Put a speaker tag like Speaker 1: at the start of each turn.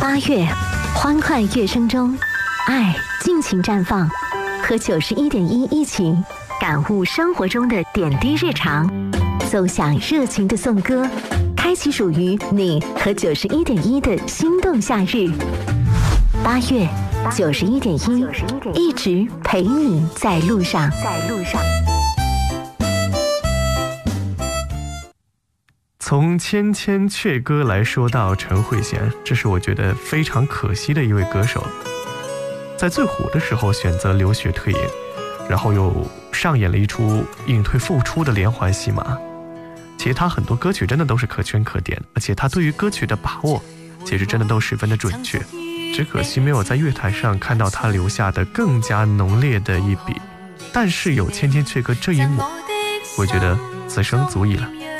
Speaker 1: 8月，欢快乐声中，爱尽情绽放，和91.1一起感悟生活中的点滴日常，奏响热情的颂歌，开启属于你和91.1的心动夏日。8月91.1，一直陪你在路上。
Speaker 2: 从千千阙歌来说到陈慧娴，这是我觉得非常可惜的一位歌手，在最火的时候选择留学退隐，然后又上演了一出隐退复出的连环戏码。其实他很多歌曲真的都是可圈可点，而且他对于歌曲的把握其实真的都十分的准确，只可惜没有在乐坛上看到他留下的更加浓烈的一笔。但是有千千阙歌这一幕，我觉得此生足矣了。